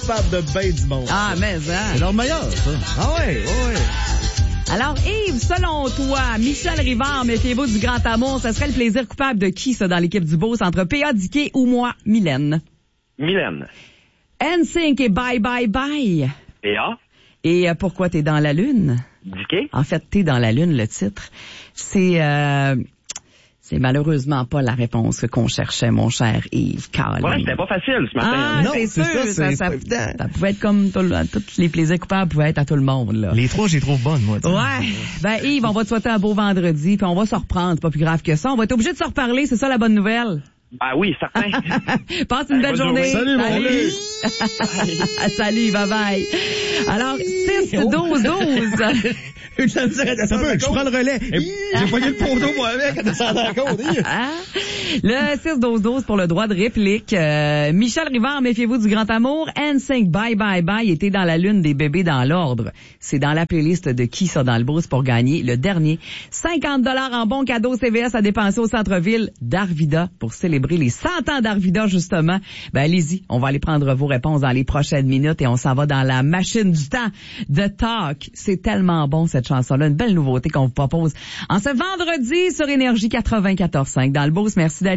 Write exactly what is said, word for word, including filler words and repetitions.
coupable de ben du monde. Ah, mais hein. C'est leur meilleur, ça. Ah ouais, ouais. Alors, Yves, selon toi, Michel Rivard, méfiez-vous du grand amour, ce serait le plaisir coupable de qui, ça, dans l'équipe du Beauce, entre P A. Dickey ou moi, Mylène? Mylène. N cinq et Bye Bye Bye. P A. Et euh, pourquoi t'es dans la lune? Dickey. En fait, t'es dans la lune, le titre. C'est... Euh, C'est malheureusement pas la réponse qu'on cherchait, mon cher Yves Caroline. Ouais, c'était pas facile ce matin. Ah, Non, c'est c'est sûr. ça, Ça, c'est ça, pas évident. ça pouvait être comme tout, tous les plaisirs coupables pouvaient être à tout le monde, là. Les trois, je les trouve bonnes, moi. T'sais. Ouais. Ben, Yves, on va te souhaiter un beau vendredi, puis on va se reprendre. C'est pas plus grave que ça. On va être obligé de se reparler. C'est ça la bonne nouvelle? Ah oui, certain. Passe une belle bonne journée. journée. Salut, mon Salut, bye bye. Alors, six douze douze. Ça peut, je prends le relais. J'ai pogné le poteau, moi, avec, à descendre en côte. Hein? Le six douze douze pour le droit de réplique. Euh, Michel Rivard, méfiez-vous du grand amour. N cinq, Bye Bye Bye était dans la lune des bébés dans l'ordre. C'est dans la playlist de qui ça dans le Beauce pour gagner le dernier. cinquante dollars en bon cadeau C V S à dépenser au centre-ville d'Arvida pour célébrer les cent ans d'Arvida, justement. Ben, allez-y. On va aller prendre vos réponses dans les prochaines minutes et on s'en va dans la machine du temps de Talk. C'est tellement bon, cette chanson-là. Une belle nouveauté qu'on vous propose en ce vendredi sur Énergie quatre-vingt-quatorze cinq dans le Beauce. Merci d'être